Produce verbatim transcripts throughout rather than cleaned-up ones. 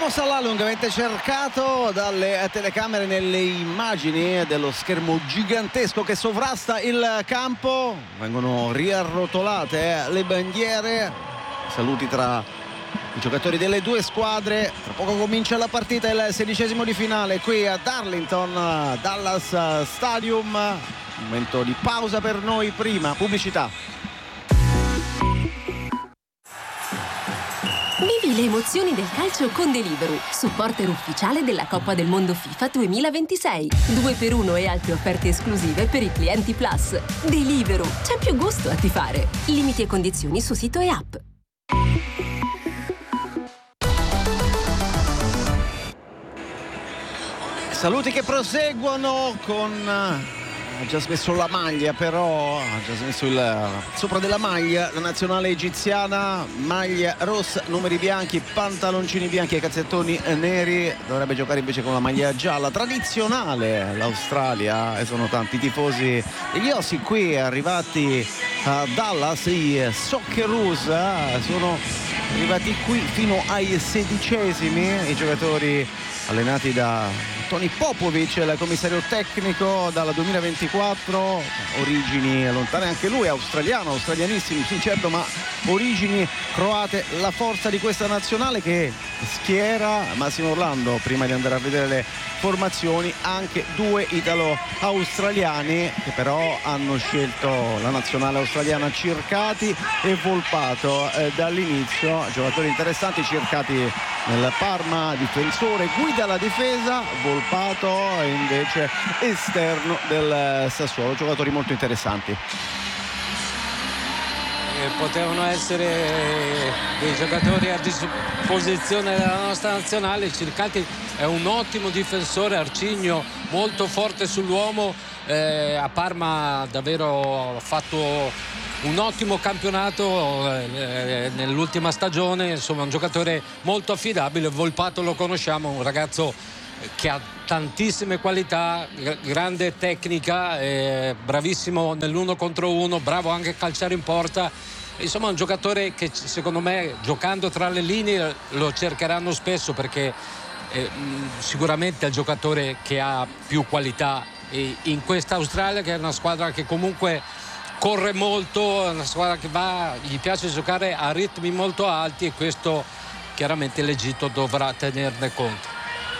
Momo Salah, lungamente cercato dalle telecamere nelle immagini dello schermo gigantesco che sovrasta il campo. Vengono riarrotolate le bandiere. Saluti tra i giocatori delle due squadre. Tra poco comincia la partita, il sedicesimo di finale qui a Darlington, Dallas Stadium. Momento di pausa per noi, prima pubblicità. Vivi le emozioni del calcio con Deliveroo, supporter ufficiale della Coppa del Mondo FIFA duemilaventisei. due per uno e altre offerte esclusive per i clienti Plus. Deliveroo, c'è più gusto a tifare. Limiti e condizioni su sito e app. Saluti che proseguono con... ha già smesso la maglia, però ha già smesso il sopra della maglia la nazionale egiziana, maglia rossa, numeri bianchi, pantaloncini bianchi e calzettoni neri. Dovrebbe giocare invece con la maglia gialla tradizionale l'Australia, e sono tanti tifosi degli Ossi qui arrivati a Dallas. I Socceroos sono arrivati qui fino ai sedicesimi, i giocatori allenati da Tony Popovic, il commissario tecnico dal duemilaventiquattro, origini lontane anche lui, australiano, australianissimo, sì certo, ma origini croate. La forza di questa nazionale che schiera Massimo Orlando, prima di andare a vedere le formazioni, anche due italo-australiani che però hanno scelto la nazionale australiana, Circati e Volpato eh, dall'inizio, giocatori interessanti. Circati nel Parma, difensore, guida la difesa, Volpato invece esterno del Sassuolo, giocatori molto interessanti. Potevano essere dei giocatori a disposizione della nostra nazionale. Circati è un ottimo difensore, arcigno, molto forte sull'uomo, eh, a Parma davvero ha fatto un ottimo campionato eh, nell'ultima stagione, insomma un giocatore molto affidabile. Volpato lo conosciamo, un ragazzo che ha tantissime qualità, grande tecnica, eh, bravissimo nell'uno contro uno, bravo anche a calciare in porta. Insomma un giocatore che secondo me, giocando tra le linee, lo cercheranno spesso, perché eh, sicuramente è il giocatore che ha più qualità in questa Australia, che è una squadra che comunque corre molto, è una squadra che va, gli piace giocare a ritmi molto alti, e questo chiaramente l'Egitto dovrà tenerne conto.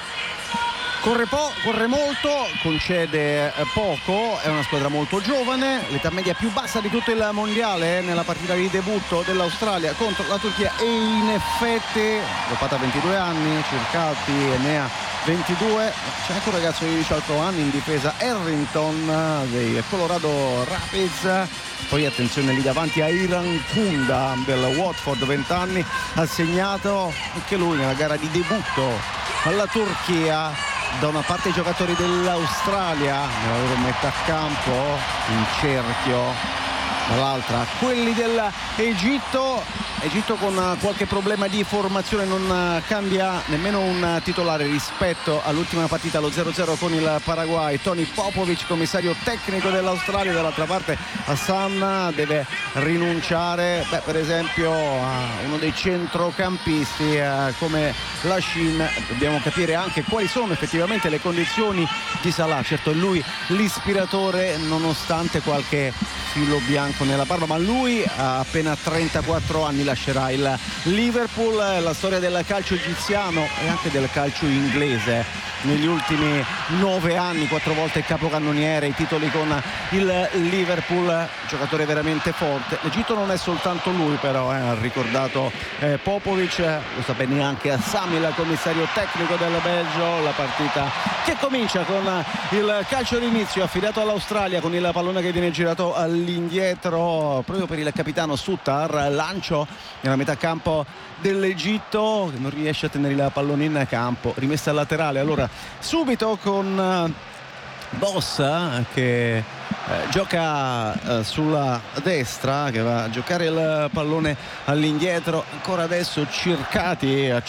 Corre, po- corre molto, concede poco, è una squadra molto giovane, l'età media più bassa di tutto il mondiale nella partita di debutto dell'Australia contro la Turchia, e in effetti Volpato ha ventidue anni, Circati ne ha ventidue, c'è anche un ragazzo di diciotto anni in difesa, Harrington dei Colorado Rapids. Poi attenzione lì davanti a Iran Kunda del Watford, venti anni, ha segnato anche lui nella gara di debutto alla Turchia. Da una parte i giocatori dell'Australia nella loro metà campo in cerchio, dall'altra quelli dell'Egitto. Egitto con qualche problema di formazione, non cambia nemmeno un titolare rispetto all'ultima partita, allo zero zero con il Paraguay. Tony Popovic, commissario tecnico dell'Australia. Dall'altra parte Hassan deve rinunciare, beh, per esempio a uno dei centrocampisti eh, come Lashin. Dobbiamo capire anche quali sono effettivamente le condizioni di Salah. Certo è lui l'ispiratore, nonostante qualche filo bianco nella barba, ma lui ha appena trentaquattro anni, lascerà il Liverpool. La storia del calcio egiziano e anche del calcio inglese negli ultimi nove anni, quattro volte capocannoniere, i titoli con il Liverpool, giocatore veramente forte. L'Egitto non è soltanto lui, però eh, ha ricordato eh, Popovic, lo sa bene anche Assami, il commissario tecnico del Belgio. La partita che comincia con il calcio d'inizio affidato all'Australia, con il pallone che viene girato all'indietro proprio per il capitano Suttar, lancio nella metà campo dell'Egitto che non riesce a tenere il pallone in campo, rimessa laterale. Allora subito con Boss che eh, gioca eh, sulla destra, che va a giocare il pallone all'indietro, ancora adesso Circati a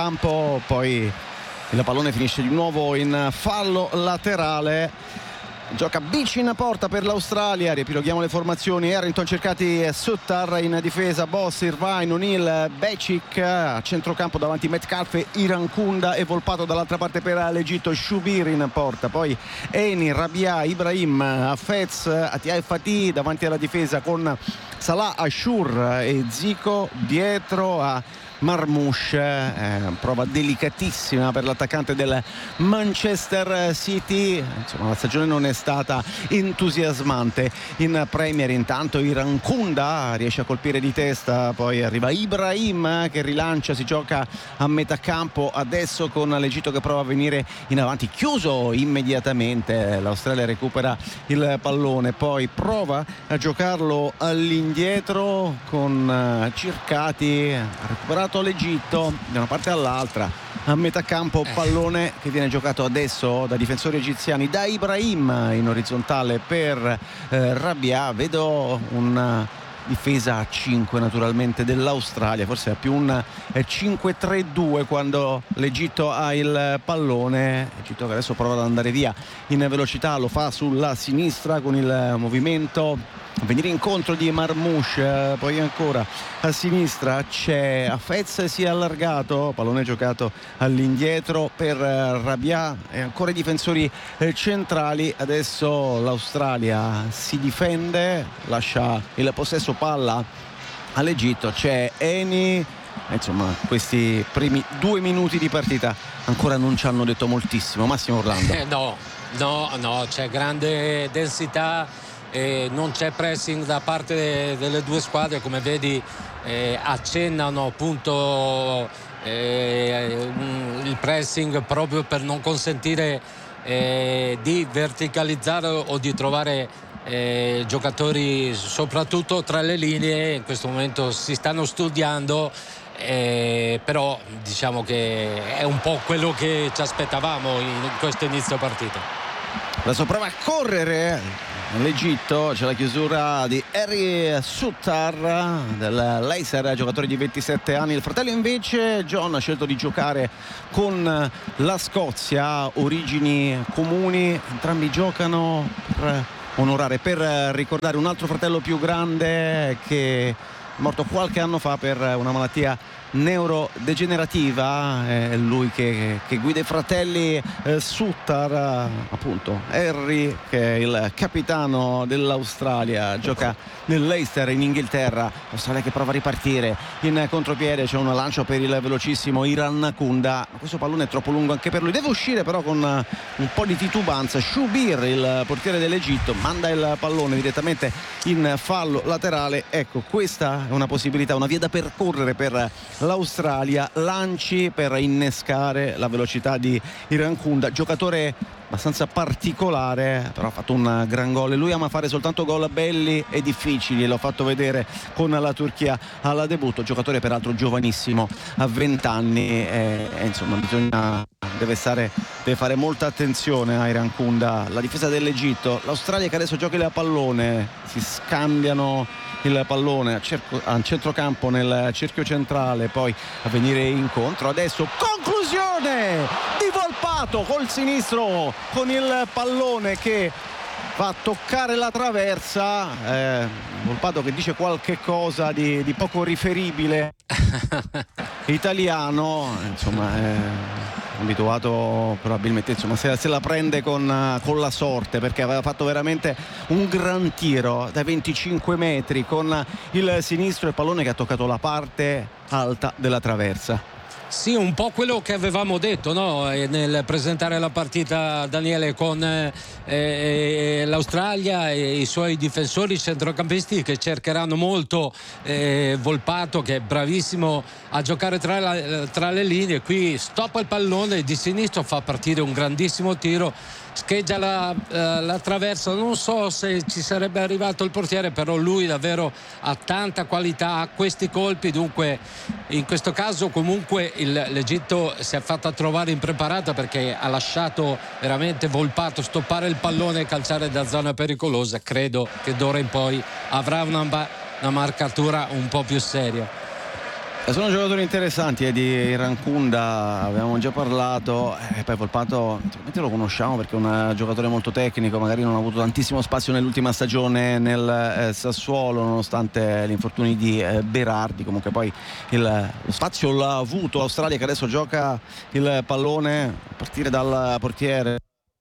centrocampo, poi il pallone finisce di nuovo in fallo laterale. gioca Bici in porta per l'Australia. Riepiloghiamo le formazioni. Harrington cercati Suttar in difesa, Boss, Irvine, O'Neill, Becic a centrocampo davanti Metcalfe e Irankunda e Volpato dall'altra parte per l'Egitto, Shubir in porta, poi Eni, Rabia, Ibrahim, Hafez, Atiai Fatih davanti alla difesa con Salah, Ashur e Zico dietro a Marmoush, eh, prova delicatissima per l'attaccante del Manchester City. Insomma, la stagione non è stata entusiasmante in Premier. Intanto Irankunda riesce a colpire di testa, poi arriva Ibrahim che rilancia, si gioca a metà campo adesso con l'Egitto che prova a venire in avanti, chiuso immediatamente. L'Australia recupera il pallone, poi prova a giocarlo all'indietro con Circati, ha recuperato l'Egitto da una parte all'altra a metà campo, pallone che viene giocato adesso da difensori egiziani, da Ibrahim in orizzontale per eh, Rabia. Vedo una difesa a cinque naturalmente dell'Australia, forse è più un cinque tre due quando l'Egitto ha il pallone. L'Egitto che adesso prova ad andare via in velocità, lo fa sulla sinistra con il movimento a venire incontro di Marmoush, poi ancora a sinistra c'è Hafez, si è allargato, pallone giocato all'indietro per Rabia e ancora i difensori centrali. Adesso l'Australia si difende, lascia il possesso palla all'Egitto, c'è Eni. Insomma, questi primi due minuti di partita ancora non ci hanno detto moltissimo. Massimo Orlando. Eh, no, no, no, c'è grande densità. Eh, non c'è pressing da parte de- delle due squadre, come vedi eh, accennano appunto eh, il pressing proprio per non consentire eh, di verticalizzare o di trovare eh, giocatori soprattutto tra le linee. In questo momento si stanno studiando, eh, però diciamo che è un po' quello che ci aspettavamo in questo inizio partita. Adesso prova a correre l'Egitto, c'è la chiusura di Harry Suttar del Leicester, giocatore di ventisette anni. Il fratello invece, John, ha scelto di giocare con la Scozia, origini comuni, entrambi giocano per onorare, per ricordare un altro fratello più grande che è morto qualche anno fa per una malattia neurodegenerativa. È lui che, che guida i fratelli eh, Suttar, appunto Harry che è il capitano dell'Australia, gioca nel Leicester in Inghilterra. L'Australia che prova a ripartire in contropiede, c'è un lancio per il velocissimo Irankunda, questo pallone è troppo lungo anche per lui, deve uscire però con un po' di titubanza. Shubir, il portiere dell'Egitto, manda il pallone direttamente in fallo laterale. Ecco, questa è una possibilità, una via da percorrere per l'Australia, lanci per innescare la velocità di Irankunda, giocatore abbastanza particolare, però ha fatto un gran gol e lui ama fare soltanto gol belli e difficili, l'ho fatto vedere con la Turchia alla debutto. Giocatore peraltro giovanissimo, a venti anni e, e insomma bisogna deve stare deve fare molta attenzione a Irankunda. La difesa dell'Egitto, l'Australia che adesso gioca il pallone, si scambiano il pallone a, cerco, a centrocampo nel cerchio centrale, poi a venire incontro. Adesso conclusione di Volpato col sinistro con il pallone che va a toccare la traversa. eh, Volpato che dice qualche cosa di, di poco riferibile italiano, insomma eh, abituato probabilmente, insomma se, se la prende con, con la sorte, perché aveva fatto veramente un gran tiro da venticinque metri con il sinistro, il pallone che ha toccato la parte alta della traversa. Sì, un po' quello che avevamo detto, no? Nel presentare la partita, Daniele, con eh, eh, l'Australia e i suoi difensori centrocampisti che cercheranno molto eh, Volpato, che è bravissimo a giocare tra, la, tra le linee. Qui stoppa il pallone di sinistro, fa partire un grandissimo tiro, scheggia la, eh, la traversa. Non so se ci sarebbe arrivato il portiere, però lui davvero ha tanta qualità, ha questi colpi. Dunque in questo caso comunque il, l'Egitto si è fatta trovare impreparata, perché ha lasciato veramente Volpato stoppare il pallone e calciare da zona pericolosa. Credo che d'ora in poi avrà una, una marcatura un po' più seria. Sono giocatori interessanti, eh, di Rancunda avevamo già parlato, eh, poi Volpato naturalmente lo conosciamo perché è un giocatore molto tecnico, magari non ha avuto tantissimo spazio nell'ultima stagione nel eh, Sassuolo nonostante gli infortuni di eh, Berardi. Comunque poi il, lo spazio l'ha avuto Australia, che adesso gioca il pallone a partire dal portiere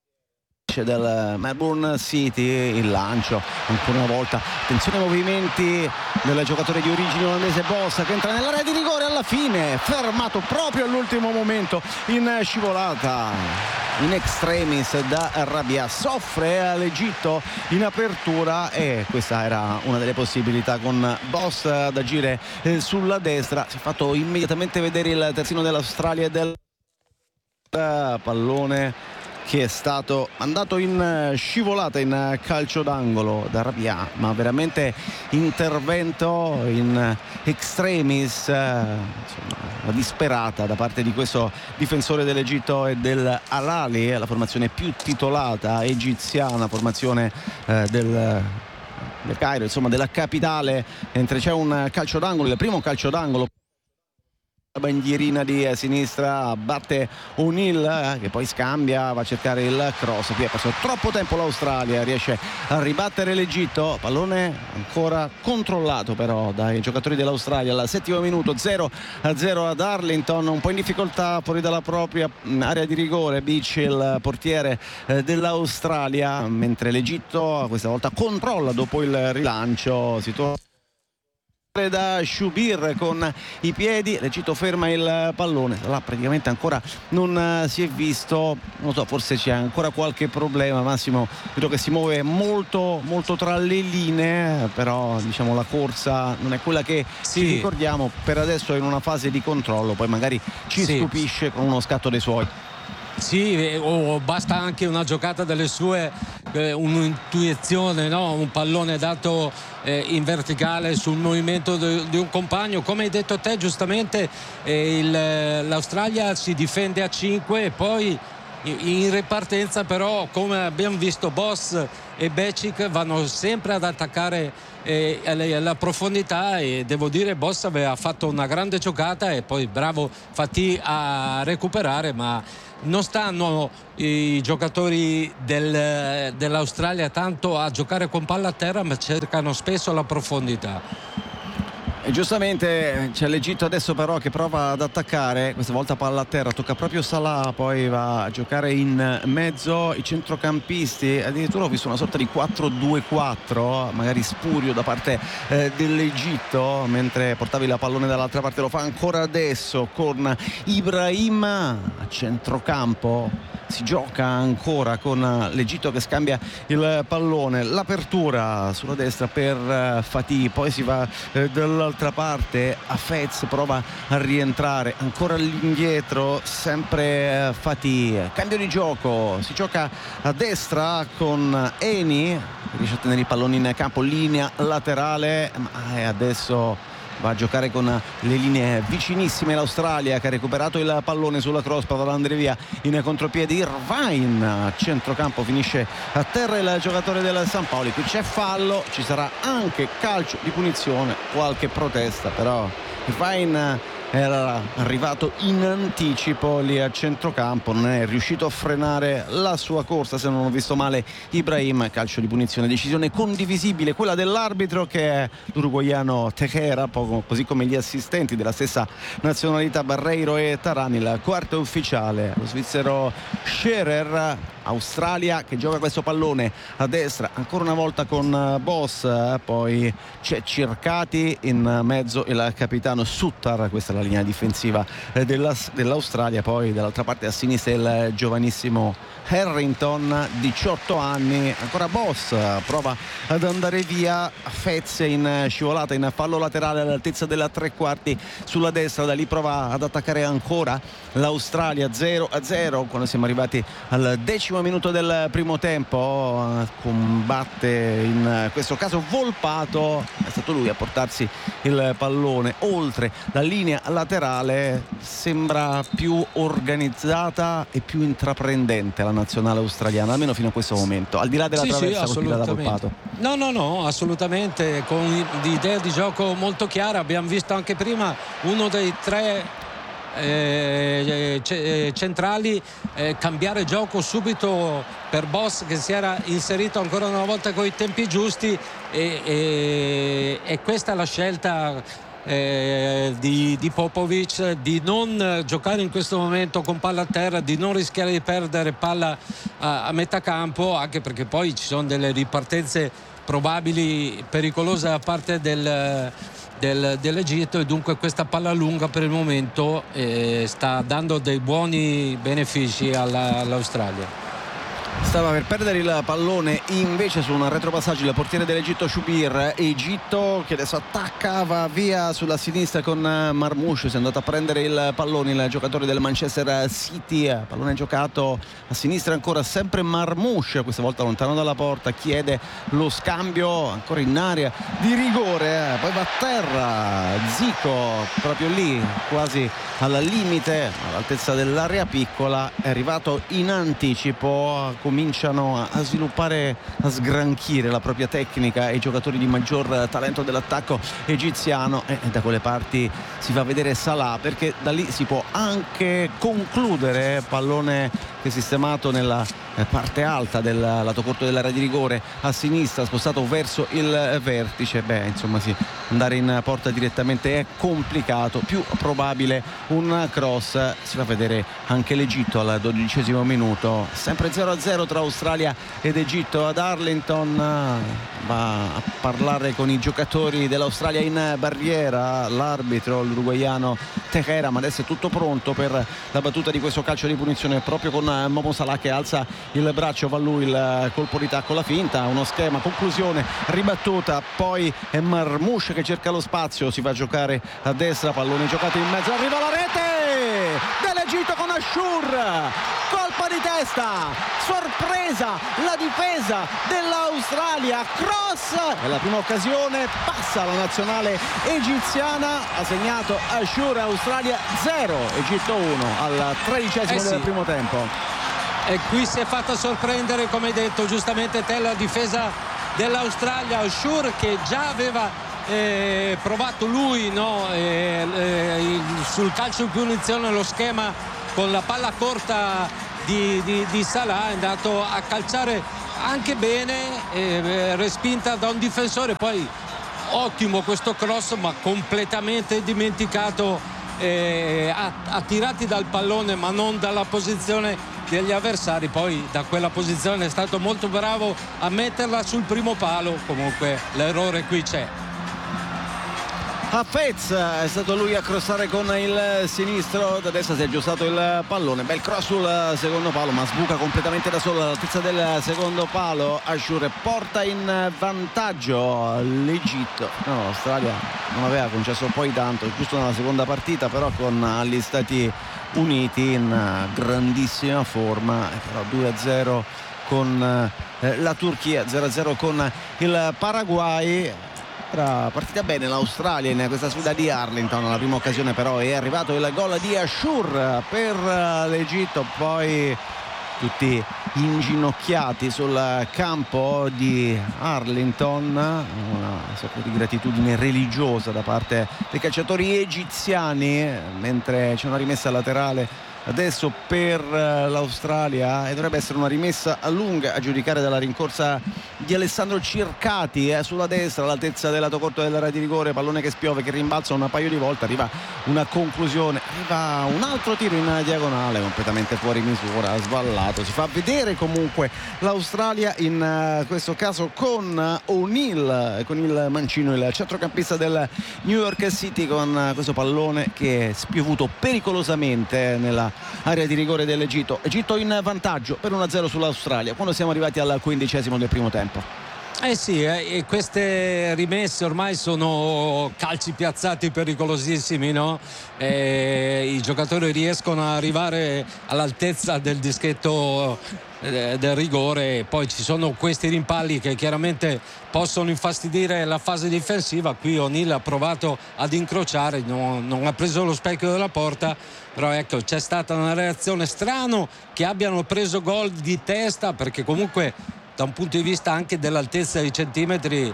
del Melbourne City. Il lancio ancora una volta, attenzione ai movimenti del giocatore di origine olandese Boss, che entra nell'area di rigore, alla fine fermato proprio all'ultimo momento in scivolata in extremis da Rabia. Soffre l'Egitto in apertura e questa era una delle possibilità, con Boss ad agire eh, sulla destra. Si è fatto immediatamente vedere il terzino dell'Australia e del uh, pallone che è stato mandato in scivolata in calcio d'angolo da Rabia, ma veramente intervento in extremis, insomma, la disperata da parte di questo difensore dell'Egitto e del Al-Ahly, la formazione più titolata egiziana, formazione eh, del del Cairo, insomma della capitale, mentre c'è un calcio d'angolo, il primo calcio d'angolo. La bandierina di sinistra batte O'Neill, eh, che poi scambia, va a cercare il cross. Qui ha perso troppo tempo l'Australia, riesce a ribattere l'Egitto. Pallone ancora controllato però dai giocatori dell'Australia al settimo minuto, zero a zero ad Arlington, un po' in difficoltà fuori dalla propria area di rigore Beach, il portiere eh, dell'Australia, mentre l'Egitto questa volta controlla dopo il rilancio. Si torna da Shubir con i piedi, l'Egitto ferma il pallone, là praticamente ancora non si è visto, non so, forse c'è ancora qualche problema. Massimo vedo che si muove molto molto tra le linee, però diciamo la corsa non è quella che sì. ci ricordiamo. Per adesso è in una fase di controllo, poi magari ci sì. stupisce con uno scatto dei suoi. Sì, o basta anche una giocata delle sue, eh, un'intuizione, no? Un pallone dato eh, in verticale sul movimento de, di un compagno. Come hai detto te giustamente, eh, il, l'Australia si difende a cinque e poi in ripartenza però, come abbiamo visto, Boss e Becic vanno sempre ad attaccare eh, alla profondità, e devo dire Boss aveva fatto una grande giocata e poi bravo Fatih a recuperare, ma non stanno i giocatori del, dell'Australia tanto a giocare con palla a terra, ma cercano spesso la profondità. E giustamente c'è l'Egitto adesso però che prova ad attaccare, questa volta palla a terra, tocca proprio Salah, poi va a giocare in mezzo i centrocampisti. Addirittura ho visto una sorta di quattro due quattro, magari spurio da parte eh, dell'Egitto, mentre portavi la pallone dall'altra parte. Lo fa ancora adesso con Ibrahim a centrocampo. Si gioca ancora con l'Egitto che scambia il pallone, l'apertura sulla destra per Fatih, poi si va eh, dall'altra parte a Fez, prova a rientrare ancora all'indietro, sempre Fatih, cambio di gioco, si gioca a destra con Eni, riesce a tenere i palloni in campo, linea laterale, ma adesso va a giocare con le linee vicinissime l'Australia, che ha recuperato il pallone sulla cross, prova ad andare via in contropiede Irvine a centrocampo, finisce a terra il giocatore del San Paoli. Qui c'è fallo, ci sarà anche calcio di punizione, qualche protesta, però Irvine era arrivato in anticipo lì a centrocampo, non è riuscito a frenare la sua corsa, se non ho visto male Ibrahim. Calcio di punizione, decisione condivisibile quella dell'arbitro, che è l'uruguaiano Tejera, così come gli assistenti della stessa nazionalità Barreiro e Tarani. Il quarto ufficiale, lo svizzero Scherer. Australia che gioca questo pallone a destra ancora una volta con Boss, poi c'è Cercati in mezzo il capitano Suttar, questa è la linea difensiva della, dell'Australia. Poi dall'altra parte a sinistra il giovanissimo Harrington, diciotto anni, ancora Boss, prova ad andare via. Fez in scivolata, in fallo laterale all'altezza della tre quarti sulla destra, da lì prova ad attaccare ancora l'Australia. Zero a zero quando siamo arrivati al decimo quindicesimo minuto del primo tempo, combatte in questo caso Volpato, è stato lui a portarsi il pallone oltre la linea laterale. Sembra più organizzata e più intraprendente la nazionale australiana, almeno fino a questo momento, al di là della sì, traversa sì, colpita da Volpato. No, no, no, assolutamente, con idee di gioco molto chiare. Abbiamo visto anche prima uno dei tre Eh, centrali eh, cambiare gioco subito per Boss, che si era inserito ancora una volta con i tempi giusti, e, e, e questa è la scelta eh, di, di Popovic, di non giocare in questo momento con palla a terra, di non rischiare di perdere palla a, a metà campo, anche perché poi ci sono delle ripartenze probabili pericolose da parte del Del, dell'Egitto, e dunque questa palla lunga per il momento eh, sta dando dei buoni benefici alla, all'Australia. Stava per perdere il pallone invece su un retropassaggio il portiere dell'Egitto, Shubir. Egitto che adesso attacca, va via sulla sinistra con Marmoush, si è andato a prendere il pallone il giocatore del Manchester City, pallone giocato a sinistra ancora, sempre Marmoush, questa volta lontano dalla porta, chiede lo scambio ancora in area di rigore, poi va a terra Zico proprio lì quasi al limite, all'altezza dell'area piccola, è arrivato in anticipo. Cominciano a sviluppare, a sgranchire la propria tecnica i giocatori di maggior talento dell'attacco egiziano, e da quelle parti si fa vedere Salah, perché da lì si può anche concludere. Pallone che è sistemato nella parte alta del lato corto dell'area di rigore a sinistra, spostato verso il vertice. Beh, insomma sì, andare in porta direttamente è complicato, più probabile un cross. Si fa vedere anche l'Egitto al dodicesimo minuto, sempre zero a zero tra Australia ed Egitto. Ad Arlington va a parlare con i giocatori dell'Australia in barriera l'arbitro, l'uruguaiano Tejera, ma adesso è tutto pronto per la battuta di questo calcio di punizione, proprio con Momo Salah che alza il braccio, va lui il colpo di tacco, la finta, uno schema, conclusione ribattuta, poi è Marmoush che cerca lo spazio, si va a giocare a destra, pallone giocato in mezzo, arriva la rete dell'Egitto con Ashur, colpa di testa, sorpresa la difesa dell'Australia, cross, è la prima occasione, passa la nazionale egiziana, ha segnato Ashur, Australia zero, Egitto uno al tredicesimo eh sì. del primo tempo. E qui si è fatta sorprendere, come hai detto giustamente te, la difesa dell'Australia. Ashur, che già aveva eh, provato lui no, eh, eh, sul calcio di punizione lo schema con la palla corta di, di, di Salah, è andato a calciare anche bene, eh, respinta da un difensore, poi ottimo questo cross, ma completamente dimenticato, eh, attirati dal pallone ma non dalla posizione degli avversari. Poi da quella posizione è stato molto bravo a metterla sul primo palo. Comunque l'errore qui c'è. Hafez è stato lui a crossare con il sinistro, da destra si è aggiustato il pallone, bel cross sul secondo palo, ma sbuca completamente da solo all'altezza del secondo palo. Ashur porta in vantaggio l'Egitto. No, l'Australia non aveva concesso poi tanto, giusto nella seconda partita, però con gli Stati Uniti in grandissima forma, però due a zero con la Turchia, zero a zero con il Paraguay. Era partita bene l'Australia in questa sfida di Arlington, alla prima occasione però è arrivato il gol di Ashur per l'Egitto, poi tutti inginocchiati sul campo di Arlington, una sorta di gratitudine religiosa da parte dei calciatori egiziani, mentre c'è una rimessa laterale adesso per l'Australia e dovrebbe essere una rimessa a lunga, a giudicare dalla rincorsa di Alessandro Circati eh, sulla destra all'altezza del lato corto dell'area di rigore, pallone che spiove, che rimbalza un paio di volte, arriva una conclusione, arriva un altro tiro in diagonale completamente fuori misura, sballato. Si fa vedere comunque l'Australia in uh, questo caso con O'Neill, con il mancino, il centrocampista del New York City, con uh, questo pallone che è spiovuto pericolosamente nella area di rigore dell'Egitto. Egitto in vantaggio per uno a zero sull'Australia quando siamo arrivati al quindicesimo del primo tempo. Eh sì, eh, e queste rimesse ormai sono calci piazzati pericolosissimi, no? Eh, i giocatori riescono ad arrivare all'altezza del dischetto eh, del rigore, e poi ci sono questi rimpalli che chiaramente possono infastidire la fase difensiva. Qui O'Neill ha provato ad incrociare, non, non ha preso lo specchio della porta, però ecco, c'è stata una reazione. Strano che abbiano preso gol di testa, perché comunque da un punto di vista anche dell'altezza dei centimetri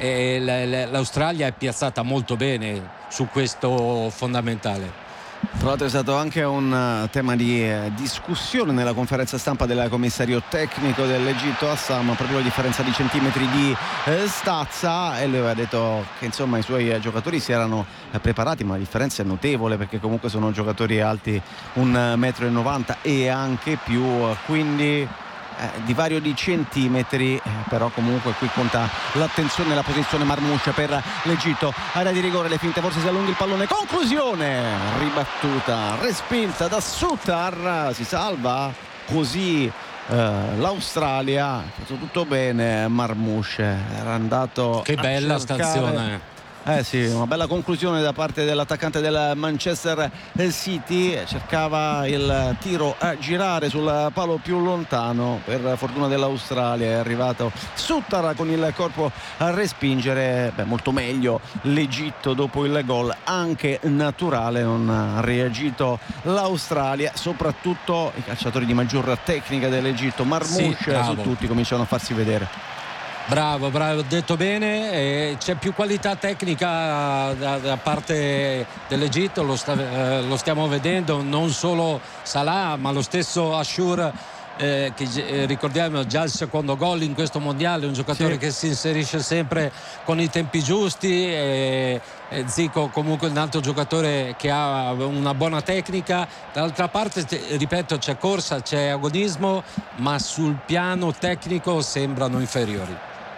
eh, l'Australia è piazzata molto bene su questo fondamentale. Tra l'altro è stato anche un tema di discussione nella conferenza stampa del commissario tecnico dell'Egitto Assam, proprio la differenza di centimetri di stazza, e lui aveva detto che insomma i suoi giocatori si erano preparati, ma la differenza è notevole perché comunque sono giocatori alti un metro e novanta e anche più, quindi Eh, divario di centimetri, eh, però comunque qui conta l'attenzione e la posizione. Marmouche per l'Egitto, area di rigore, le finte, forse si allunga il pallone, conclusione ribattuta, respinta da Sutar, si salva così eh, l'Australia, ha fatto tutto bene. Marmouche era andato, che bella stazione. Eh sì, una bella conclusione da parte dell'attaccante del Manchester City, cercava il tiro a girare sul palo più lontano, per fortuna dell'Australia è arrivato Sutar con il corpo a respingere. Beh, molto meglio l'Egitto dopo il gol anche naturale, non ha reagito l'Australia, soprattutto i calciatori di maggior tecnica dell'Egitto, Marmouche sì, su tutti cominciano a farsi vedere. Bravo, bravo, detto bene. Eh, c'è più qualità tecnica da, da parte dell'Egitto, lo, sta, eh, lo stiamo vedendo, non solo Salah ma lo stesso Ashur, eh, che eh, ricordiamo già il secondo gol in questo mondiale, un giocatore sì, che si inserisce sempre con i tempi giusti. E, e Zico comunque un altro giocatore che ha una buona tecnica. Dall'altra parte, ripeto, c'è corsa, c'è agonismo, ma sul piano tecnico sembrano inferiori.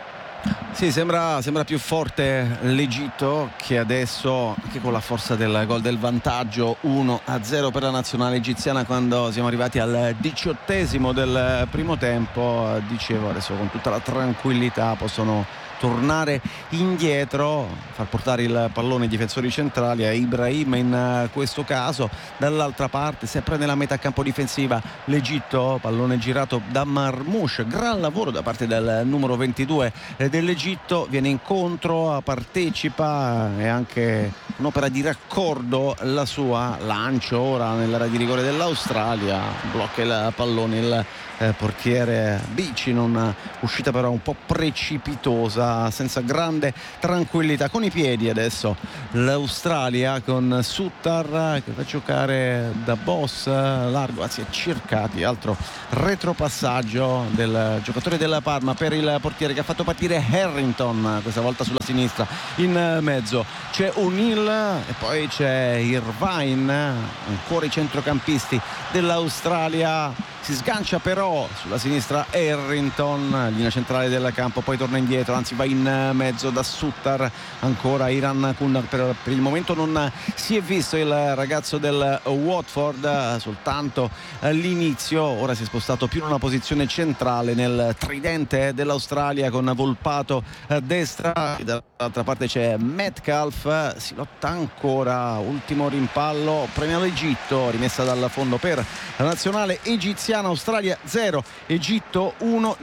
Sì, sembra, sembra più forte l'Egitto, che adesso, anche con la forza del gol del vantaggio uno a zero per la nazionale egiziana, quando siamo arrivati al diciottesimo del primo tempo, dicevo, adesso con tutta la tranquillità possono tornare indietro, far portare il pallone ai difensori centrali, a Ibrahim in questo caso. Dall'altra parte, sempre nella metà campo difensiva, l'Egitto, pallone girato da Marmouche, gran lavoro da parte del numero ventidue dell'Egitto, viene incontro, partecipa, e anche un'opera di raccordo la sua, lancio ora nell'area di rigore dell'Australia, blocca il pallone il eh, portiere Bici, una uscita però un po' precipitosa, senza grande tranquillità. Con i piedi adesso l'Australia, con Sutar che fa giocare da boss largo, anzi è Circati, altro retropassaggio del giocatore della Parma per il portiere, che ha fatto partire Harrington, questa volta sulla sinistra, in mezzo c'è O'Neill e poi c'è Irvine, ancora i centrocampisti dell'Australia. Si sgancia però sulla sinistra Harrington, linea centrale del campo, poi torna indietro, anzi va in mezzo da Sutar, ancora Iran Kun. Per, per il momento non si è visto il ragazzo del Watford, soltanto all'inizio. Ora si è spostato più in una posizione centrale nel tridente dell'Australia, con Volpato a destra, e dall'altra parte c'è Metcalf. Si lotta ancora, ultimo rimpallo, premia l'Egitto, rimessa dal fondo per la nazionale egiziana. Australia zero, Egitto uno,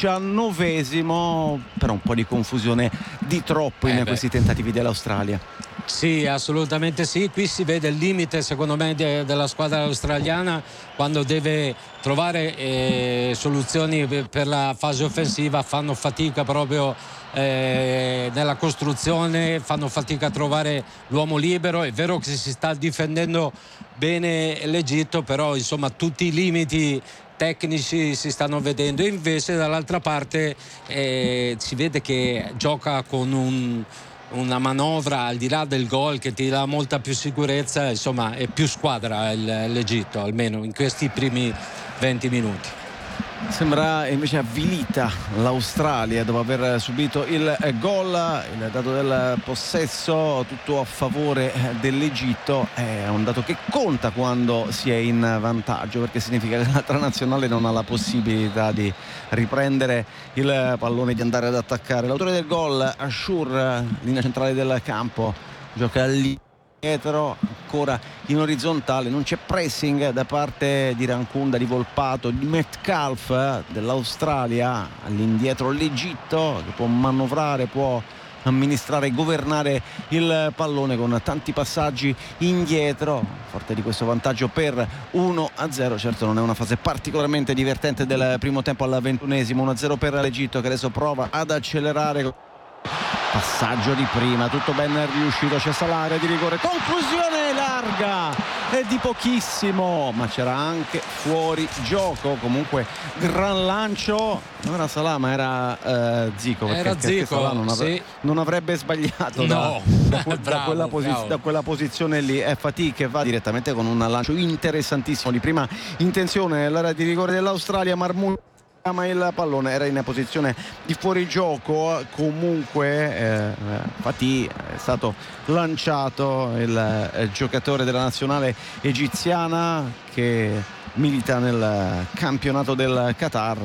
diciannovesimo, però un po' di confusione di troppo in eh questi tentativi dell'Australia. Sì, assolutamente sì. Qui si vede il limite, secondo me, de- della squadra australiana, quando deve trovare eh, soluzioni per la fase offensiva. Fanno fatica proprio eh, nella costruzione, fanno fatica a trovare l'uomo libero. È vero che si sta difendendo bene l'Egitto, però insomma tutti i limiti tecnici si stanno vedendo. E invece dall'altra parte eh, si vede che gioca con un una manovra al di là del gol che ti dà molta più sicurezza. Insomma è più squadra il, l'Egitto, almeno in questi primi venti minuti. Sembra invece avvilita l'Australia dopo aver subito il gol. Il dato del possesso tutto a favore dell'Egitto è un dato che conta quando si è in vantaggio, perché significa che l'altra nazionale non ha la possibilità di riprendere il pallone e di andare ad attaccare. L'autore del gol, Ashur, linea centrale del campo, gioca lì dietro, ancora in orizzontale, non c'è pressing da parte di Rancunda, di Volpato, di Metcalf dell'Australia. All'indietro l'Egitto che può manovrare, può amministrare, governare il pallone con tanti passaggi indietro, forte di questo vantaggio per uno a zero. Certo non è una fase particolarmente divertente del primo tempo al ventunesimo. Uno a zero per l'Egitto che adesso prova ad accelerare. Passaggio di prima, tutto ben riuscito, c'è l'area di rigore, conclusione larga e di pochissimo, ma c'era anche fuori gioco. Comunque gran lancio, non era Salah ma era eh, Zico, perché, era perché Zico, Salah non, avre- sì. non avrebbe sbagliato no. da, da, que- bravo, da, quella posi- da quella posizione lì. È Fatih che va direttamente con un lancio interessantissimo di prima intenzione, l'area di rigore dell'Australia. Marmoush ma il pallone era in posizione di fuorigioco. Comunque eh, Fatih è stato lanciato, il eh, giocatore della nazionale egiziana che milita nel campionato del Qatar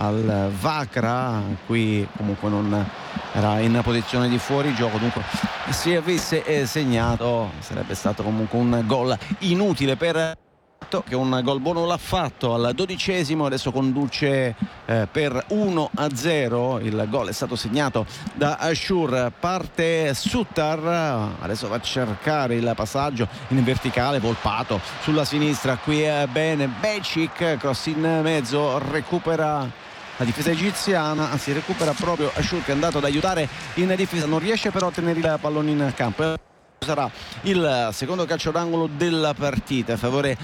al Vakra. Qui comunque non era in posizione di fuorigioco, dunque se avesse segnato sarebbe stato comunque un gol inutile per che un gol buono l'ha fatto al dodicesimo. Adesso conduce eh, per uno a zero. Il gol è stato segnato da Ashur, parte Suttar, adesso va a cercare il passaggio in verticale, Volpato sulla sinistra, qui è bene Becic, cross in mezzo, recupera la difesa egiziana, anzi recupera proprio Ashur che è andato ad aiutare in difesa, non riesce però a tenere il pallone in campo. Sarà il secondo calcio d'angolo della partita a favore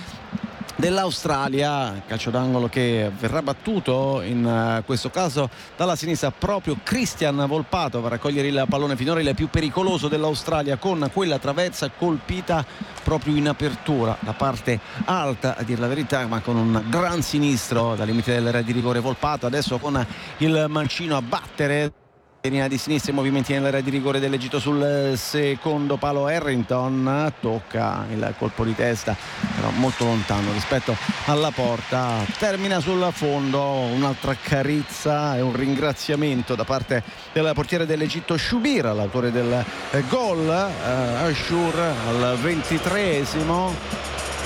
dell'Australia, calcio d'angolo che verrà battuto in questo caso dalla sinistra proprio Christian Volpato, va a raccogliere il pallone finora il più pericoloso dell'Australia con quella traversa colpita proprio in apertura, la parte alta a dir la verità, ma con un gran sinistro dal limite dell'area di rigore. Volpato adesso con il mancino a battere linea di sinistra, i movimenti nell'area di rigore dell'Egitto sul secondo palo. Harrington tocca il colpo di testa però molto lontano rispetto alla porta, termina sul fondo. Un'altra carezza e un ringraziamento da parte del portiere dell'Egitto Shubir, l'autore del gol. eh, Ashur al ventitreesimo,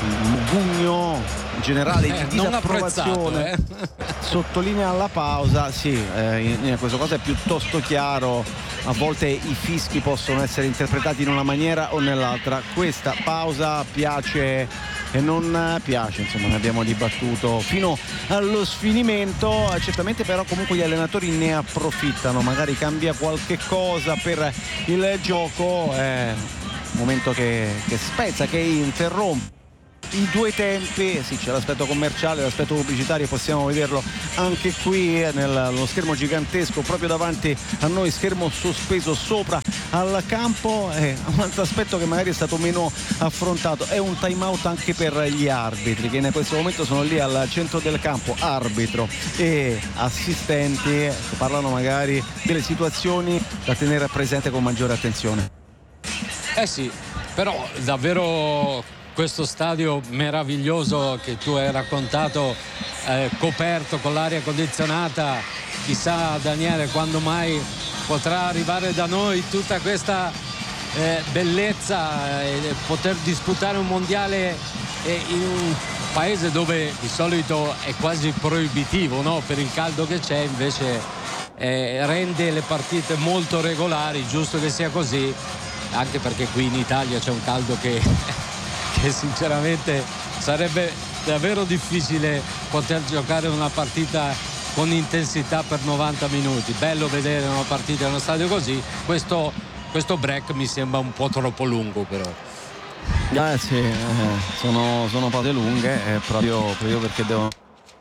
mugugno generale di eh, disapprovazione, eh. sottolinea la pausa. Sì, eh, in, in questo caso è piuttosto chiaro, a volte i fischi possono essere interpretati in una maniera o nell'altra. Questa pausa piace e non piace, insomma ne abbiamo dibattuto fino allo sfinimento. Certamente però comunque gli allenatori ne approfittano, magari cambia qualche cosa per il gioco, è un momento che, che spezza, che interrompe i due tempi. Sì, c'è l'aspetto commerciale, l'aspetto pubblicitario, possiamo vederlo anche qui nello schermo gigantesco proprio davanti a noi, schermo sospeso sopra al campo. È un altro aspetto che magari è stato meno affrontato, è un time out anche per gli arbitri che in questo momento sono lì al centro del campo, arbitro e assistenti che parlano magari delle situazioni da tenere presente con maggiore attenzione. Eh sì, però davvero questo stadio meraviglioso che tu hai raccontato, eh, coperto con l'aria condizionata, chissà Daniele quando mai potrà arrivare da noi tutta questa eh, bellezza e eh, poter disputare un mondiale eh, in un paese dove di solito è quasi proibitivo, no? Per il caldo che c'è, invece eh, rende le partite molto regolari, giusto che sia così, anche perché qui in Italia c'è un caldo che che sinceramente sarebbe davvero difficile poter giocare una partita con intensità per novanta minuti. Bello vedere una partita in uno stadio così, questo, questo break mi sembra un po' troppo lungo però. Eh sì, eh, sono, sono pause lunghe eh, proprio, proprio perché devono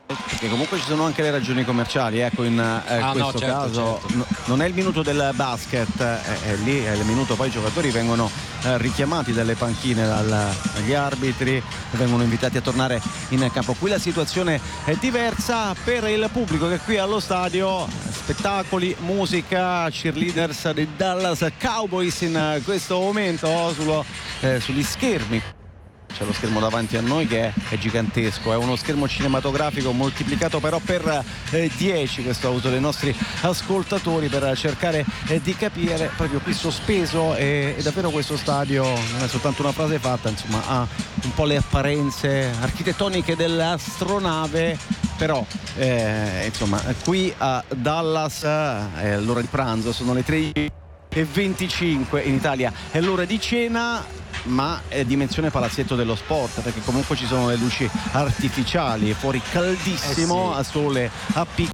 Perché comunque ci sono anche le ragioni commerciali, ecco, in eh, ah, questo no, certo, caso certo. no, non è il minuto del basket, è, è lì è il minuto, poi i giocatori vengono eh, richiamati dalle panchine dal, dagli arbitri, vengono invitati a tornare in campo. Qui la situazione è diversa per il pubblico che qui allo stadio, spettacoli, musica, cheerleaders dei Dallas Cowboys in questo momento sullo, eh, sugli schermi. C'è lo schermo davanti a noi che è, è gigantesco, è uno schermo cinematografico moltiplicato però per eh, dieci, questo ha avuto dei nostri ascoltatori per cercare eh, di capire. Proprio qui sospeso e, e davvero questo stadio non è soltanto una frase fatta, insomma ha un po' le apparenze architettoniche dell'astronave, però eh, insomma qui a Dallas è eh, l'ora di pranzo, sono le tre e venticinque, in Italia è l'ora di cena, ma è dimensione palazzetto dello sport, perché comunque ci sono le luci artificiali, fuori caldissimo, eh sì. a sole a picco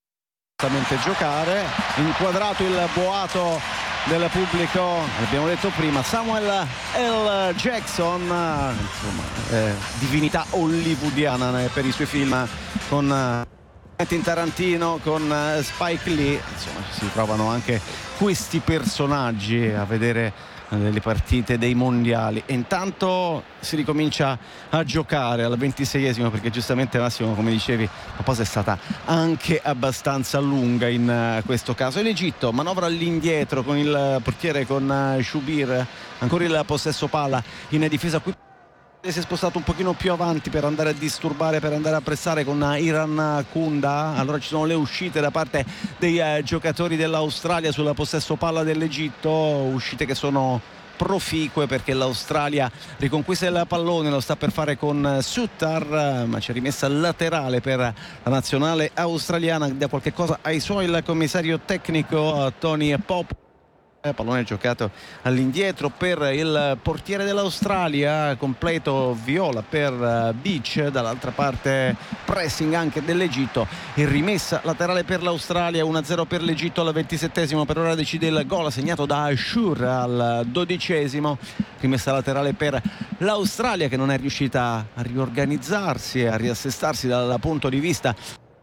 giocare, inquadrato il boato del pubblico, abbiamo detto prima, Samuel L. Jackson, insomma eh, divinità hollywoodiana per i suoi film con Quentin Tarantino, con Spike Lee, insomma si trovano anche questi personaggi a vedere delle partite dei mondiali. E intanto si ricomincia a giocare al ventiseiesimo, perché giustamente Massimo, come dicevi, la pausa è stata anche abbastanza lunga in questo caso. E l'Egitto manovra all'indietro con il portiere, con Shubir, ancora il possesso palla in difesa. Qui si è spostato un pochino più avanti per andare a disturbare, per andare a pressare con Iran Kunda. Allora ci sono le uscite da parte dei eh, giocatori dell'Australia sul possesso palla dell'Egitto, uscite che sono proficue perché l'Australia riconquista il pallone, lo sta per fare con Suttar, ma c'è rimessa laterale per la nazionale australiana. Da qualche cosa ai suoi il commissario tecnico Tony Pop. Pallone giocato all'indietro per il portiere dell'Australia, completo viola per Beach, dall'altra parte pressing anche dell'Egitto e rimessa laterale per l'Australia. uno a zero per l'Egitto al ventisettesimo, per ora decide il gol segnato da Ashur al dodicesimo, rimessa laterale per l'Australia che non è riuscita a riorganizzarsi e a riassestarsi dal punto di vista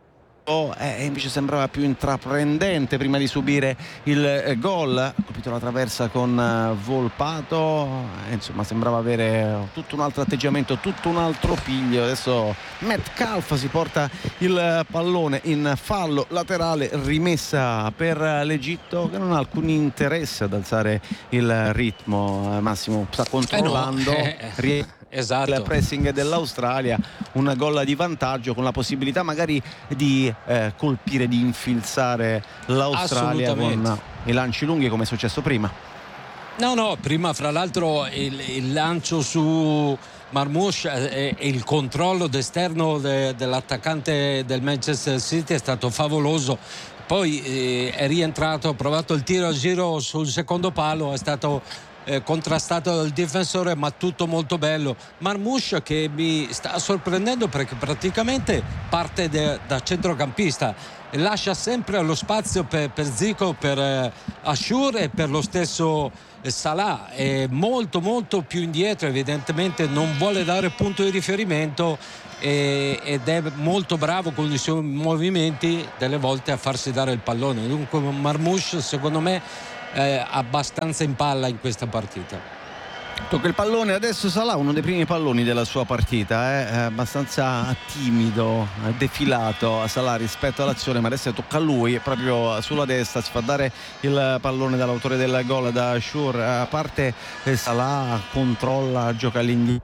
e invece sembrava più intraprendente prima di subire il eh, gol. Ha colpito la traversa con eh, Volpato, eh, insomma sembrava avere tutto un altro atteggiamento, tutto un altro piglio. Adesso Metcalf si porta il pallone in fallo laterale, rimessa per l'Egitto che non ha alcun interesse ad alzare il ritmo. eh, Massimo sta controllando, eh no, eh, esatto. Il pressing dell'Australia, un gol di vantaggio con la possibilità magari di eh, colpire, di infilzare l'Australia con i lanci lunghi come è successo prima. No, no, prima fra l'altro il, il lancio su Marmoush e, e il controllo d'esterno de, dell'attaccante del Manchester City è stato favoloso. Poi eh, è rientrato, ha provato il tiro a giro sul secondo palo, è stato Eh, contrastato dal difensore, ma tutto molto bello. Marmoush che mi sta sorprendendo perché praticamente parte de, da centrocampista e lascia sempre lo spazio per, per Zico, per eh, Ashur e per lo stesso eh, Salah. È molto molto più indietro, evidentemente non vuole dare punto di riferimento e, ed è molto bravo con i suoi movimenti delle volte a farsi dare il pallone. Dunque Marmoush secondo me Eh, abbastanza in palla in questa partita. Tocca il pallone adesso Salah, uno dei primi palloni della sua partita, eh? È abbastanza timido, defilato Salah rispetto all'azione, ma adesso tocca a lui, proprio sulla destra si fa dare il pallone dall'autore del gol, da Ashur. A parte Salah controlla, gioca all'indietro,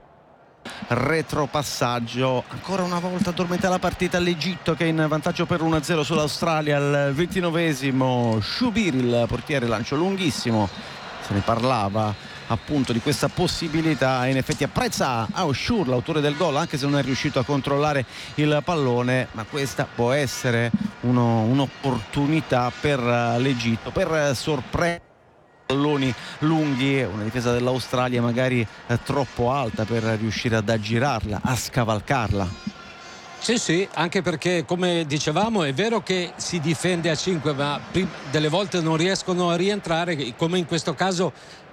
retropassaggio, ancora una volta addormenta la partita l'Egitto che è in vantaggio per uno a zero sull'Australia. Al ventinovesimo Shubir, il portiere, lancio lunghissimo, se ne parlava appunto di questa possibilità e in effetti apprezza Ashur, l'autore del gol, anche se non è riuscito a controllare il pallone, ma questa può essere uno, un'opportunità per l'Egitto per sorprendere palloni lunghi, una difesa dell'Australia magari eh, troppo alta per riuscire ad aggirarla, a scavalcarla. Sì, sì, anche perché come dicevamo è vero che si difende a cinque, ma delle volte non riescono a rientrare, come in questo caso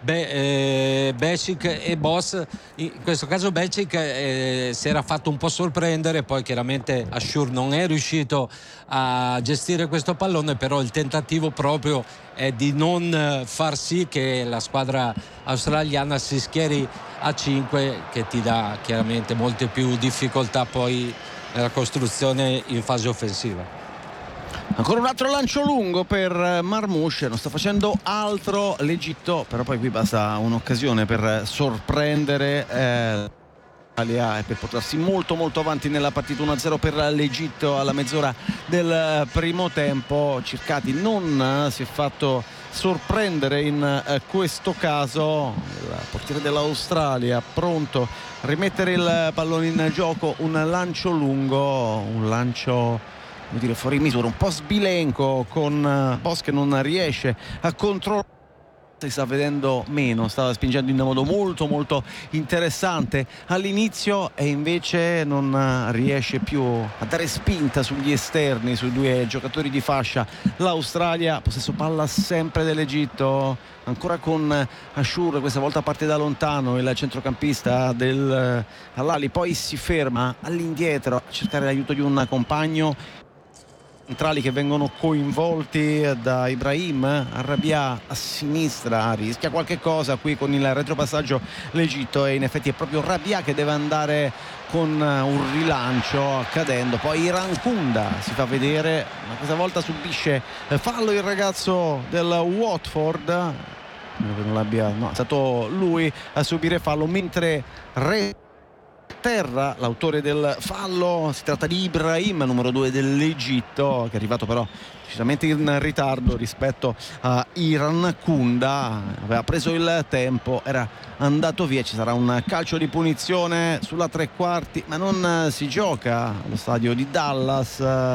Be- eh, Becic e Boss. In questo caso Becic eh, si era fatto un po' sorprendere, poi chiaramente Ashour non è riuscito a gestire questo pallone, però il tentativo proprio è di non far sì che la squadra australiana si schieri a cinque, che ti dà chiaramente molte più difficoltà poi nella costruzione in fase offensiva. Ancora un altro lancio lungo per Marmoush, non sta facendo altro l'Egitto, però poi qui basta un'occasione per sorprendere eh, l'Italia e per portarsi molto molto avanti nella partita. Uno a zero per l'Egitto alla mezz'ora del primo tempo. Circati non si è fatto sorprendere in questo caso, il portiere dell'Australia pronto a rimettere il pallone in gioco. Un lancio lungo, un lancio Vuol dire fuori misura, un po' sbilenco, con Boss che non riesce a controllare, si sta vedendo meno, stava spingendo in modo molto molto interessante all'inizio e invece non riesce più a dare spinta sugli esterni, sui due giocatori di fascia. L'Australia, possesso palla sempre dell'Egitto, ancora con Ashour, questa volta parte da lontano il centrocampista del Al-Ahly, poi si ferma all'indietro a cercare l'aiuto di un compagno. Centrali che vengono coinvolti da Ibrahim, Rabia a sinistra, rischia qualche cosa qui con il retropassaggio l'Egitto e in effetti è proprio Rabia che deve andare con un rilancio cadendo. Poi Irankunda si fa vedere, ma questa volta subisce fallo il ragazzo del Watford, non l'abbia, no, è stato lui a subire fallo, mentre Re terra l'autore del fallo. Si tratta di Ibrahim, numero due dell'Egitto, che è arrivato però decisamente in ritardo rispetto a Irankunda, aveva preso il tempo, era andato via. Ci sarà un calcio di punizione sulla tre quarti, ma non si gioca allo stadio di Dallas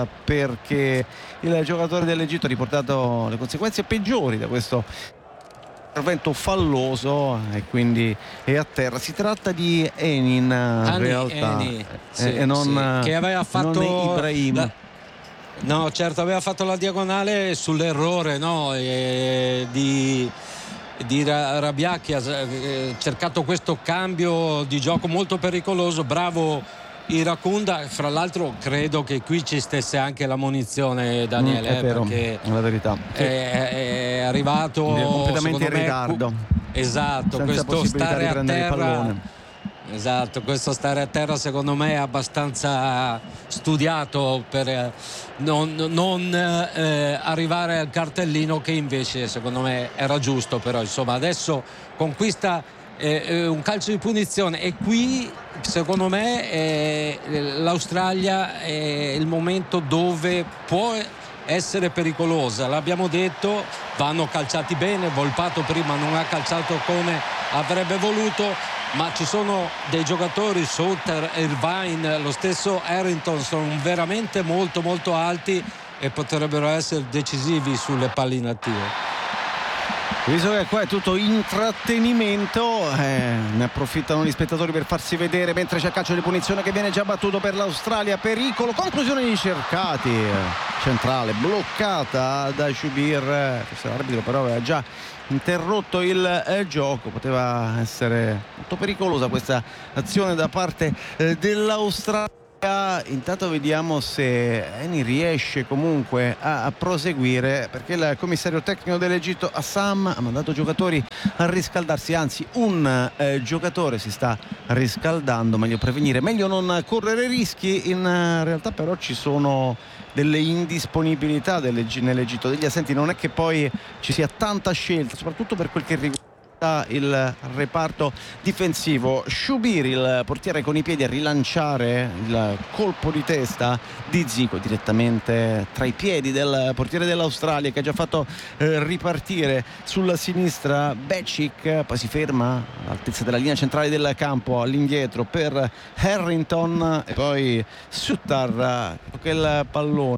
perché il giocatore dell'Egitto ha riportato le conseguenze peggiori da questo intervento falloso e quindi è a terra. Si tratta di Enin in Ani, realtà Eni, sì, e non, sì, che aveva fatto non Ibrahim la, no certo aveva fatto la diagonale sull'errore, no, e di di Rabia, che ha cercato questo cambio di gioco molto pericoloso. Bravo Irankunda, fra l'altro credo che qui ci stesse anche la munizione, Daniele, mm, è vero, perché è la verità, è, è arrivato completamente in me, ritardo, esatto, senza questo stare a terra, esatto, questo stare a terra secondo me è abbastanza studiato per non, non eh, arrivare al cartellino, che invece secondo me era giusto. Però insomma adesso conquista eh, un calcio di punizione e qui secondo me eh, l'Australia è il momento dove può essere pericolosa. L'abbiamo detto, vanno calciati bene, Volpato prima non ha calciato come avrebbe voluto, ma ci sono dei giocatori, Sutter, Irvine, lo stesso Harrington, sono veramente molto molto alti e potrebbero essere decisivi sulle palle inattive. Visto che qua è tutto intrattenimento, eh, ne approfittano gli spettatori per farsi vedere, mentre c'è calcio di punizione che viene già battuto per l'Australia. Pericolo, conclusione di Cercati, centrale bloccata da Shubir, forse l'arbitro però aveva già interrotto il eh, gioco. Poteva essere molto pericolosa questa azione da parte eh, dell'Australia. Intanto vediamo se Eni riesce comunque a, a proseguire, perché il commissario tecnico dell'Egitto Assam ha mandato giocatori a riscaldarsi, anzi un eh, giocatore si sta riscaldando, meglio prevenire, meglio non correre rischi. In eh, realtà però ci sono delle indisponibilità nell'Egitto, degli assenti, non è che poi ci sia tanta scelta, soprattutto per quel che riguarda il reparto difensivo. Shubir, il portiere con i piedi a rilanciare il colpo di testa di Zico direttamente tra i piedi del portiere dell'Australia, che ha già fatto eh, ripartire sulla sinistra Becic, poi si ferma all'altezza della linea centrale del campo all'indietro per Harrington e poi Sutter, quel pallone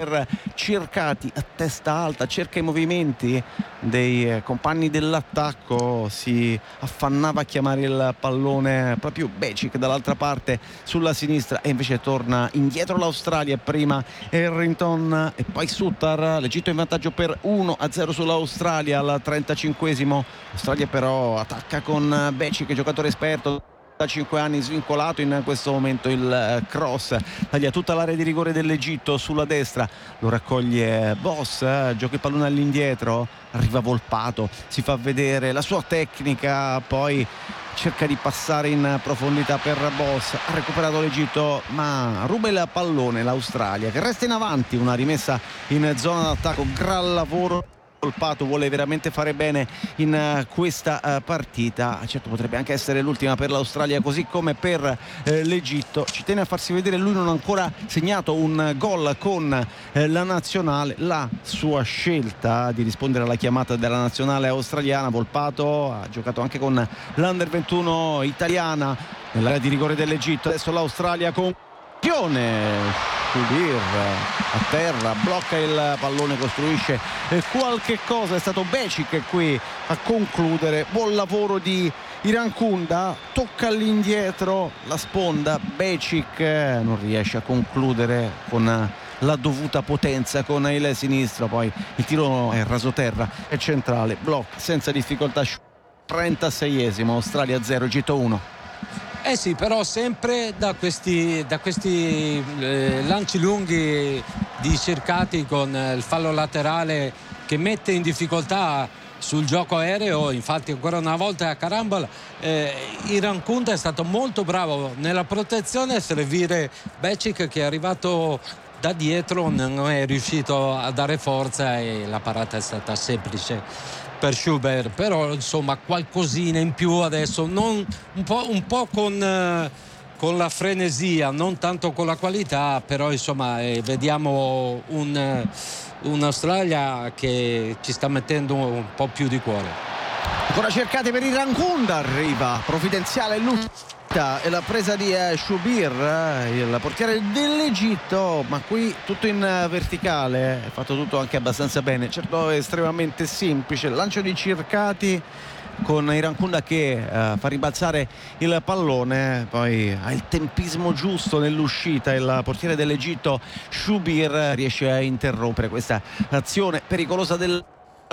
per Circati a testa alta, cerca i movimenti dei compagni dell'attacco, si affannava a chiamare il pallone proprio Becic dall'altra parte sulla sinistra e invece torna indietro l'Australia, prima Harrington e poi Suttar. L'Egitto in vantaggio per uno a zero sull'Australia al trentacinquesimo. L'Australia però attacca con Becic, giocatore esperto da cinque anni, svincolato in questo momento. Il cross taglia tutta l'area di rigore dell'Egitto sulla destra, lo raccoglie Boss, gioca il pallone all'indietro, arriva Volpato, si fa vedere la sua tecnica, poi cerca di passare in profondità per Boss, ha recuperato l'Egitto ma ruba il pallone l'Australia, che resta in avanti. Una rimessa in zona d'attacco, gran lavoro. Volpato vuole veramente fare bene in questa uh, partita, certo potrebbe anche essere l'ultima per l'Australia così come per eh, l'Egitto. Ci tiene a farsi vedere, lui non ha ancora segnato un gol con eh, la nazionale, la sua scelta di rispondere alla chiamata della nazionale australiana. Volpato ha giocato anche con l'Under ventuno italiana nell'area di rigore dell'Egitto. Adesso l'Australia con Shubir a terra, blocca il pallone, costruisce qualche cosa. È stato Becic qui a concludere. Buon lavoro di Irankunda, tocca all'indietro la sponda. Becic non riesce a concludere con la dovuta potenza con il sinistro, poi il tiro è rasoterra, è centrale, blocca senza difficoltà. trentaseiesimo, Australia zero, Egitto uno. Eh sì, però sempre da questi, da questi eh, lanci lunghi di Circati, con eh, il fallo laterale che mette in difficoltà sul gioco aereo. Infatti ancora una volta a Carambola eh, Irankunda è stato molto bravo nella protezione a servire Becic, che è arrivato da dietro, non è riuscito a dare forza e la parata è stata semplice per Schubert. Però insomma qualcosina in più adesso, non, un po', un po' con, eh, con la frenesia, non tanto con la qualità, però insomma eh, vediamo un, un'Australia che ci sta mettendo un po' più di cuore. Ancora Circati per Irankunda, arriva provvidenziale l'ultima e la presa di eh, Shubir, eh, il portiere dell'Egitto, ma qui tutto in uh, verticale, è fatto tutto anche abbastanza bene, certo è estremamente semplice. Il lancio di Circati con Irankunda che uh, fa ribalzare il pallone, poi ha il tempismo giusto nell'uscita. Il portiere dell'Egitto Shubir riesce a interrompere questa azione pericolosa del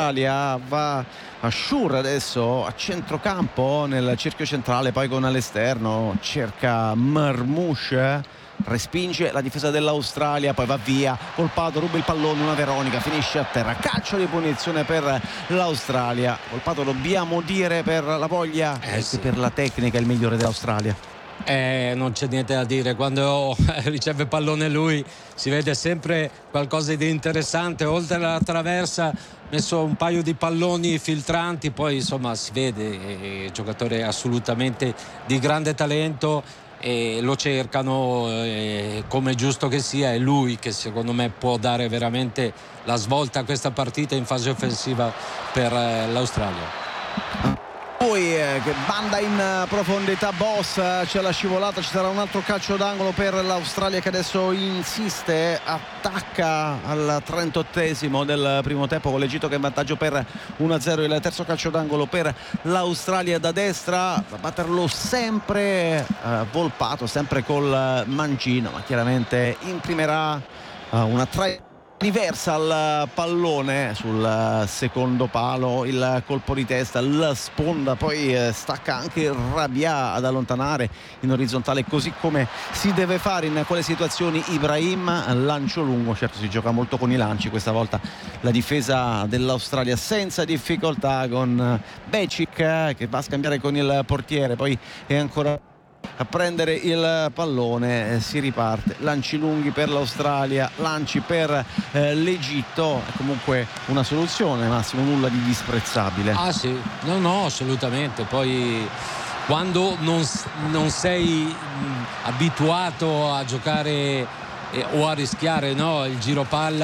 va a Shur adesso a centrocampo nel cerchio centrale, poi con all'esterno cerca Marmouche, respinge la difesa dell'Australia, poi va via. Volpato ruba il pallone, una Veronica, finisce a terra, calcio di punizione per l'Australia. Volpato, dobbiamo dire, per la voglia eh sì. e per la tecnica il migliore dell'Australia. Eh, non c'è niente da dire, quando riceve pallone lui si vede sempre qualcosa di interessante. Oltre alla traversa, messo un paio di palloni filtranti, poi insomma si vede, è giocatore assolutamente di grande talento e lo cercano, eh, come giusto che sia. È lui che secondo me può dare veramente la svolta a questa partita in fase offensiva per eh, l'Australia. Poi eh, che banda in profondità Boss, eh, c'è la scivolata, ci sarà un altro calcio d'angolo per l'Australia che adesso insiste, attacca al trentottesimo del primo tempo con l'Egitto che è in vantaggio per uno a zero. Il terzo calcio d'angolo per l'Australia da destra, a batterlo sempre eh, Volpato, sempre col mancino, ma chiaramente imprimerà eh, una tra diversa al pallone sul secondo palo. Il colpo di testa, la sponda, poi stacca anche Rabia ad allontanare in orizzontale, così come si deve fare in quelle situazioni Ibrahim. Lancio lungo, certo si gioca molto con i lanci questa volta. La difesa dell'Australia senza difficoltà con Becic che va a scambiare con il portiere, poi è ancora a prendere il pallone, si riparte, lanci lunghi per l'Australia, lanci per eh, l'Egitto. È comunque una soluzione, Massimo, nulla di disprezzabile. Ah sì, no no, assolutamente. Poi quando non, non sei mh, abituato a giocare eh, o a rischiare, no, il giro palla